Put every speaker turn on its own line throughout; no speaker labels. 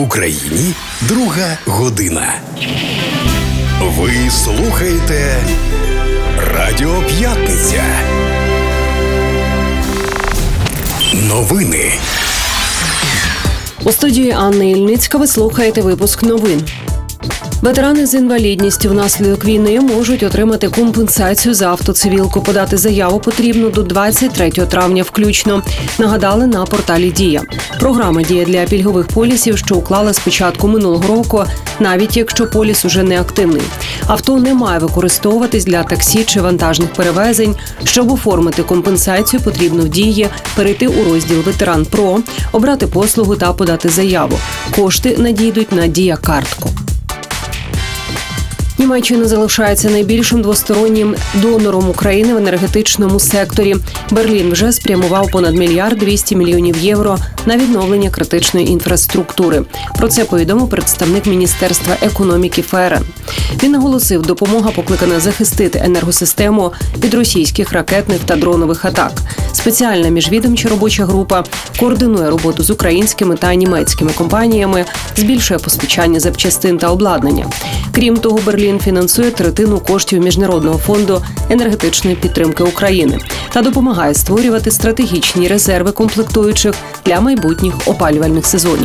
В Україні друга година. Ви слухаєте Радіо П'ятниця. Новини.
У студії Анна Ільницька ви слухаєте випуск новин. Ветерани з інвалідністю внаслідок війни можуть отримати компенсацію за автоцивілку. Подати заяву потрібно до 23 травня включно, нагадали на порталі «Дія». Програма діє для пільгових полісів, що уклали з початку минулого року, навіть якщо поліс уже не активний. Авто не має використовуватись для таксі чи вантажних перевезень. Щоб оформити компенсацію, потрібно в «Дії» перейти у розділ «Ветеран ПРО», обрати послугу та подати заяву. Кошти надійдуть на «Дія-картку». Німеччина залишається найбільшим двостороннім донором України в енергетичному секторі. Берлін вже спрямував понад 1,2 мільярда євро на відновлення критичної інфраструктури. Про це повідомив представник Міністерства економіки ФРН. Він наголосив, допомога покликана захистити енергосистему від російських ракетних та дронових атак. Спеціальна міжвідомча робоча група координує роботу з українськими та німецькими компаніями, збільшує постачання запчастин та обладнання. Крім того, Берлін фінансує третину коштів Міжнародного фонду енергетичної підтримки України та допомагає створювати стратегічні резерви комплектуючих для майбутніх опалювальних сезонів.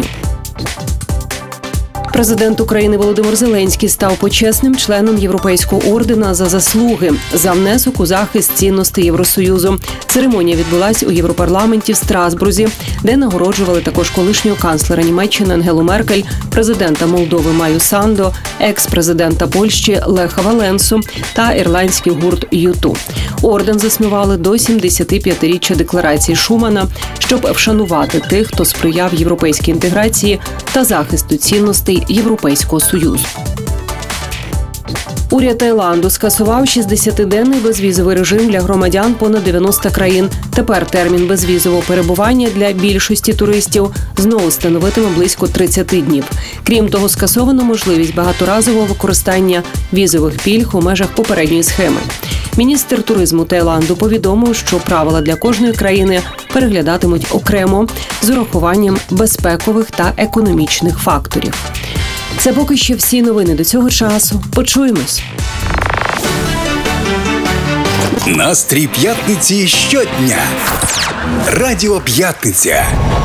Президент України Володимир Зеленський став почесним членом Європейського ордена за заслуги за внесок у захист цінностей Євросоюзу. Церемонія відбулась у Європарламенті в Страсбурзі, де нагороджували також колишнього канцлера Німеччини Ангелу Меркель, президента Молдови Маю Санду, екс-президента Польщі Леха Валенсу та ірландський гурт U2. Орден заснували до 75-річчя декларації Шумана, щоб вшанувати тих, хто сприяв європейській інтеграції та захисту цінностей Європейського Союзу. Уряд Таїланду скасував 60-денний безвізовий режим для громадян понад 90 країн. Тепер термін безвізового перебування для більшості туристів знову становитиме близько 30 днів. Крім того, скасовано можливість багаторазового використання візових пільг у межах попередньої схеми. Міністр туризму Таїланду повідомив, що правила для кожної країни переглядатимуть окремо з урахуванням безпекових та економічних факторів. Це поки що всі новини до цього часу. Почуємось.
Настрій п'ятниці щодня. Радіо П'ятниця.